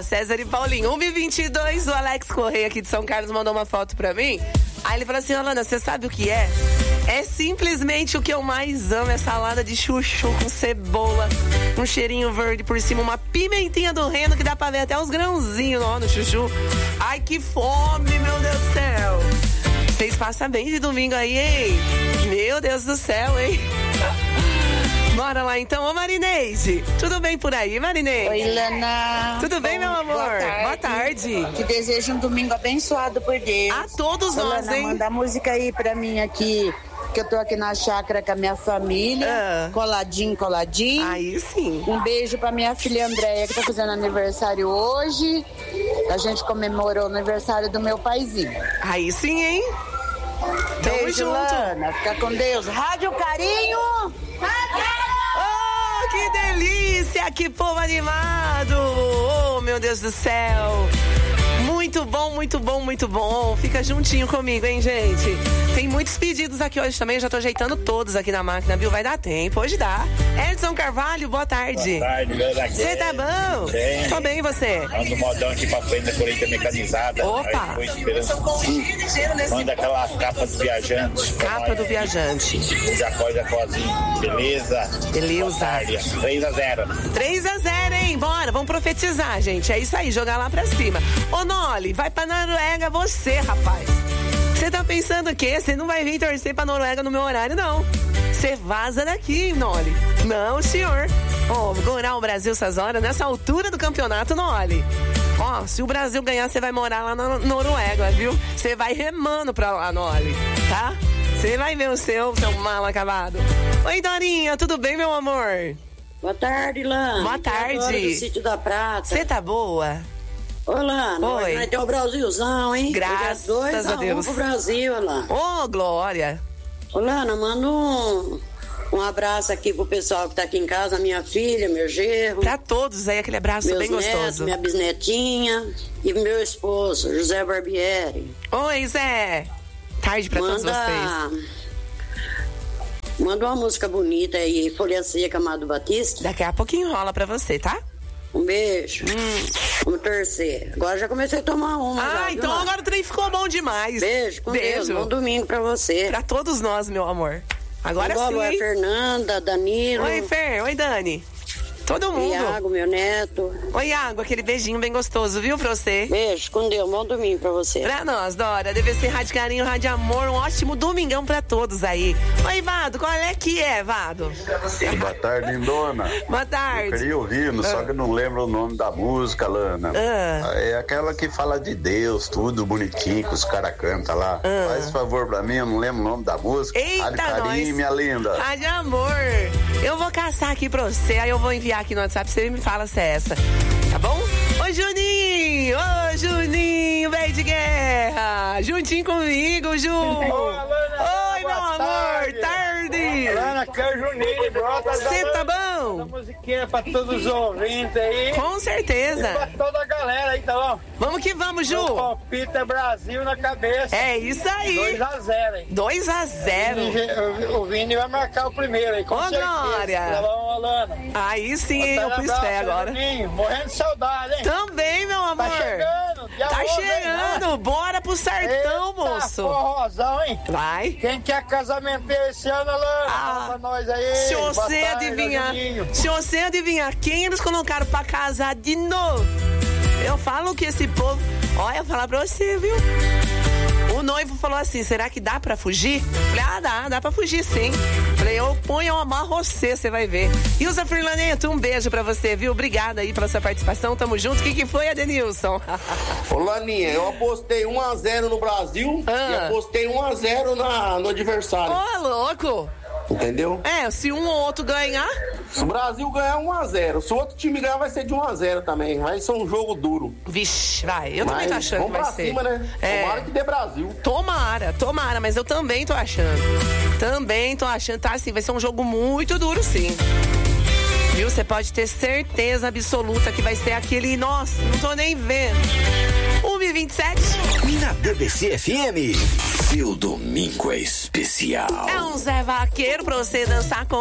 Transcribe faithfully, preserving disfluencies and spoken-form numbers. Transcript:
lá, César e Paulinho. um e vinte e dois, o Alex Correia aqui de São Carlos mandou uma foto pra mim. Aí ele falou assim, Alana, você sabe o que é? É simplesmente o que eu mais amo, é salada de chuchu com cebola, um cheirinho verde por cima, uma pimentinha do reino que dá pra ver até uns grãozinhos ó, no chuchu. Ai, que fome, meu Deus do céu. Vocês passam bem de domingo aí, hein? Meu Deus do céu, hein? Bora lá então, ô Marineide. Tudo bem por aí, Marineide? Oi, Lana. Tudo bem, meu amor? Boa tarde. Boa tarde. Te desejo um domingo abençoado por Deus. A todos Ô, nós, Lana, hein? manda música aí pra mim aqui, que eu tô aqui na chácara com a minha família. Ah. Coladinho, coladinho. Aí sim. Um beijo pra minha filha Andréia, que tá fazendo aniversário hoje. A gente comemorou o aniversário do meu paizinho. Aí sim, hein? Tamo Beijo, junto. Lana. Fica com Deus. Rádio Carinho. Oh, que delícia! Que povo animado! Oh, meu Deus do céu! Muito bom, muito bom, muito bom. Fica juntinho comigo, hein, gente? Tem muitos pedidos aqui hoje também. Eu já tô ajeitando todos aqui na máquina, viu? Vai dar tempo. Hoje dá. Edson Carvalho, boa tarde. Boa tarde, Lana. Você tá bom? Bem. Tô bem, e você? Manda um modão aqui pra frente da colheita mecanizada. Opa! Aí, esperando. Manda aquela capa do viajante. Capa do viajante. Jacó e Jacózinho. Beleza? Beleza. Boa tarde. três a zero. três a zero, hein? Bora, vamos profetizar, gente. É isso aí, jogar lá pra cima. Ô, Noli, vai pra Noruega você, rapaz. Você tá pensando o quê? Você não vai vir torcer pra Noruega no meu horário, não. Você vaza daqui, hein, Noli? Não, senhor. Ó, oh, gorar o Brasil essas horas, nessa altura do campeonato, Noli. Ó, oh, se o Brasil ganhar, você vai morar lá na Noruega, viu? Você vai remando pra lá, Noli, tá? Você vai ver o seu, seu mal acabado. Oi, Dorinha, tudo bem, meu amor? Boa tarde, Lana. Boa tarde. Do Sítio da Prata. Você tá boa? Ô, Lana, Oi. vai ter o Brasilzão, hein? Graças dois a Deus. Um pro Brasil, Lana. Ô, oh, Glória. Ô, Lana, manda um, um abraço aqui pro pessoal que tá aqui em casa, minha filha, meu genro. Pra todos aí, aquele abraço meus bem netos, gostoso. minha bisnetinha e meu esposo, José Barbieri. Oi, Zé. Tarde pra manda, todos vocês. Manda uma música bonita aí, Folha Seca, Amado Batista. Daqui a pouquinho rola pra você, tá? Um beijo. Hum. Vamos torcer. Agora já comecei a tomar uma. Ah, já, então viu, agora o trem ficou bom demais. Beijo, com Beijo. Deus. Bom domingo pra você. Pra todos nós, meu amor. Agora Igual sim, a hein? Fernanda, Danilo. Oi, Fer. Oi, Dani. Todo mundo. Iago, meu neto. Oi, Iago. Aquele beijinho bem gostoso, viu, pra você? Beijo, com Deus. Bom domingo pra você. Pra nós, Dora. Deve ser Rádio Carinho, Rádio Amor. Um ótimo domingão pra todos aí. Oi, Vado. Qual é que é, Vado? Boa tarde, lindona. Boa tarde. Eu queria ouvindo, ah. só que eu não lembro o nome da música, Lana. Ah. É aquela que fala de Deus, tudo bonitinho, que os caras cantam lá. Ah. Faz favor pra mim, eu não lembro o nome da música. Eita, Rádio Carinho, nós. minha linda. Rádio Amor. Eu vou caçar aqui pra você, aí eu vou enviar aqui no WhatsApp, você me fala se é essa. Tá bom? Oi, Juninho! Ô, Juninho, velho de guerra! Juntinho comigo, Ju! Oi, Alana, Oi, meu amor! Tarde! tarde. Alana, que é o Juninho, brota. Você tá bom? Essa musiquinha pra todos os ouvintes aí. Com certeza. E pra toda a galera aí, tá bom? Vamos que vamos, Ju! O palpite é Brasil na cabeça. É isso aí! dois a zero, hein? dois a zero. O Vini vai marcar o primeiro aí, com Ô, certeza. Glória! Tá bom, Alana? Aí sim, eu pus fé agora. Juninho, morrendo de saudade, hein? Também, meu amor. Tá chegando. Dia Tá onze, chegando. hein? Bora pro sertão, Eita, moço. Forrozão, hein? Vai. Quem quer casamento esse ano, Alana? Ah, fala pra nós aí. Se Boa você tarde, adivinhar, Juninho. se você adivinhar quem eles colocaram pra casar de novo, eu falo que esse povo... Olha, eu vou falar pra você, viu? O noivo falou assim, será que dá pra fugir? Falei, ah, dá, dá pra fugir sim. Falei, eu ponho, eu amarro você, você vai ver. Ilza Furlaneto, um beijo pra você, viu? Obrigada aí pela sua participação, tamo junto. O que que foi, Adenilson? Ô, Laninha, eu apostei um a zero no Brasil ah. e apostei um a zero na, no adversário. Ô, louco! Entendeu? É, se um ou outro ganhar... Se o Brasil ganhar um a zero, se o outro time ganhar vai ser de um a zero também, vai ser um jogo duro. Vixe, vai, eu mas também tô achando que vai pra ser. Cima, né? É. Tomara que dê Brasil. Tomara, tomara, mas eu também tô achando. Também tô achando, tá assim, vai ser um jogo muito duro sim. Viu? Você pode ter certeza absoluta que vai ser aquele, nossa, não tô nem vendo. um e vinte e sete. Na B B C F M, seu domingo é especial. É um Zé Vaqueiro pra você dançar com